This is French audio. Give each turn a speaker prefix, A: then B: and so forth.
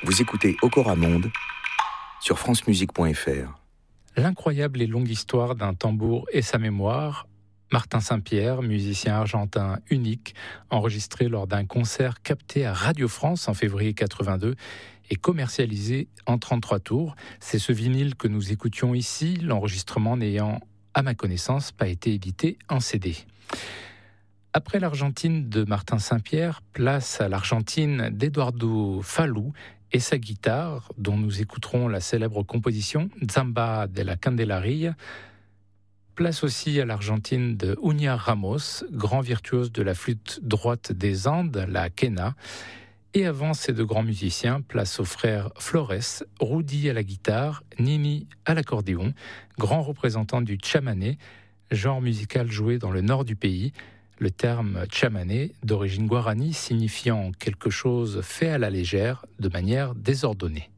A: Vous écoutez Okora Monde sur francemusique.fr.
B: L'incroyable et longue histoire d'un tambour et sa mémoire. Martin Saint-Pierre, musicien argentin unique, enregistré lors d'un concert capté à Radio France en février 82 et commercialisé en 33 tours. C'est ce vinyle que nous écoutions ici, l'enregistrement n'ayant, à ma connaissance, pas été édité en CD. Après l'Argentine de Martin Saint-Pierre, place à l'Argentine d'Eduardo Falú et sa guitare, dont nous écouterons la célèbre composition Zamba de la Candelaria. Place aussi à l'Argentine de Uña Ramos, grand virtuose de la flûte droite des Andes, la quena. Et avant ces deux grands musiciens, place aux frères Flores, Rudy à la guitare, Nini à l'accordéon, grands représentants du chamané, genre musical joué dans le nord du pays. Le terme chamané, d'origine guarani, signifiant quelque chose fait à la légère, de manière désordonnée.